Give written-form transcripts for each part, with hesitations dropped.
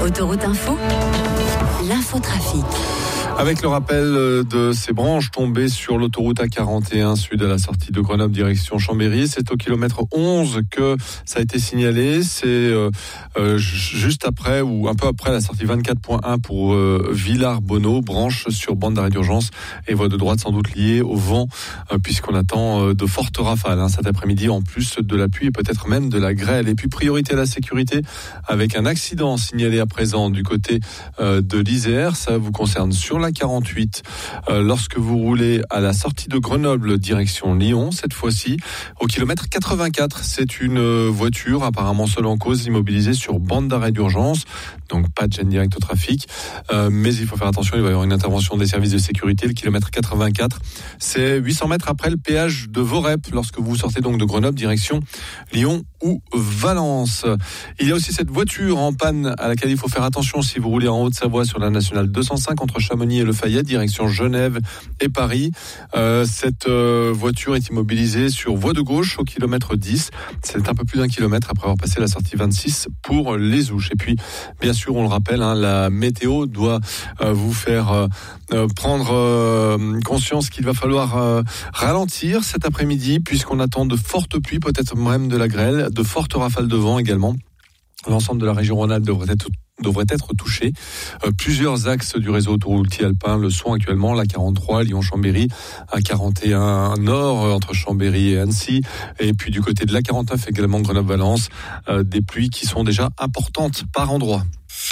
Autoroute Info, l'infotrafic. Avec le rappel de ces branches tombées sur l'autoroute A41 sud à la sortie de Grenoble direction Chambéry, c'est au kilomètre 11 que ça a été signalé. C'est juste après ou un peu après la sortie 24.1 pour Villars-Bonneau, branche sur bande d'arrêt d'urgence et voie de droite sans doute liée au vent puisqu'on attend de fortes rafales cet après-midi en plus de la pluie et peut-être même de la grêle. Et puis priorité à la sécurité avec un accident signalé à présent du côté de l'Isère. Ça vous concerne sur la 48 lorsque vous roulez à la sortie de Grenoble direction Lyon, cette fois-ci au kilomètre 84. C'est une voiture apparemment seule en cause, immobilisée sur bande d'arrêt d'urgence, donc pas de gêne direct au trafic, mais il faut faire attention, il va y avoir une intervention des services de sécurité. Le kilomètre 84, c'est 800 mètres après le péage de Vorep lorsque vous sortez donc de Grenoble direction Lyon ou Valence. Il y a aussi cette voiture en panne à laquelle il faut faire attention si vous roulez en Haute-Savoie sur la nationale 205 entre Chamonix et Le Fayette, direction Genève et Paris. Cette voiture est immobilisée sur voie de gauche au kilomètre 10. C'est un peu plus d'un kilomètre après avoir passé la sortie 26 pour les Ouches. Et puis, bien sûr, on le rappelle, la météo doit vous faire prendre conscience qu'il va falloir ralentir cet après-midi puisqu'on attend de fortes pluies, peut-être même de la grêle, de fortes rafales de vent également. L'ensemble de la région Rhône-Alpes devrait être touché. Plusieurs axes du réseau autoroutier alpin le sont actuellement. La 43, Lyon-Chambéry, A41 Nord, entre Chambéry et Annecy. Et puis du côté de la 49, également Grenoble-Valence, des pluies qui sont déjà importantes par endroit.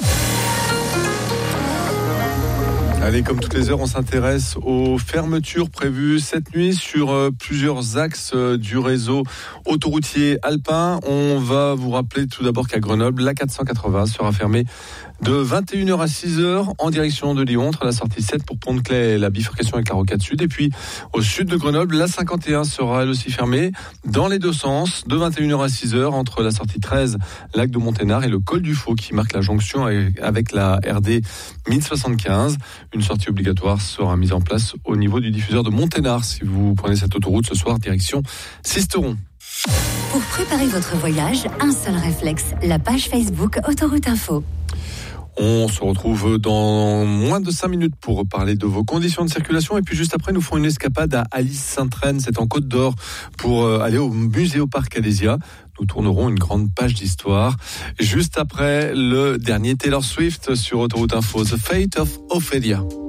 Allez, comme toutes les heures, on s'intéresse aux fermetures prévues cette nuit sur plusieurs axes du réseau autoroutier alpin. On va vous rappeler tout d'abord qu'à Grenoble, la 480 sera fermée de 21h à 6h en direction de Lyon, entre la sortie 7 pour Pont-de-Claix et la bifurcation avec la rocade sud. Et puis, au sud de Grenoble, la 51 sera elle aussi fermée dans les deux sens, de 21h à 6h entre la sortie 13, lac de Monténard et le col du Faux qui marque la jonction avec la RD 1075. Une sortie obligatoire sera mise en place au niveau du diffuseur de Monténard si vous prenez cette autoroute ce soir, direction Sisteron. Pour préparer votre voyage, un seul réflexe, la page Facebook Autoroute Info. On se retrouve dans moins de 5 minutes pour parler de vos conditions de circulation. Et puis juste après, nous ferons une escapade à Alice-Sainte-Reine, c'est en Côte d'Or, pour aller au musée au Parc Alésia. Nous tournerons une grande page d'histoire. Juste après, le dernier Taylor Swift sur Autoroute Info, The Fate of Ophelia.